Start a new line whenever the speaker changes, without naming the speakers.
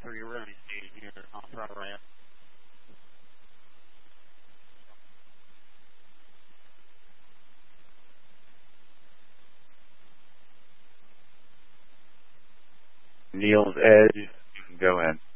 Arthur, you're ready staging here on the front ramp.
Neil's Edge, you can go in.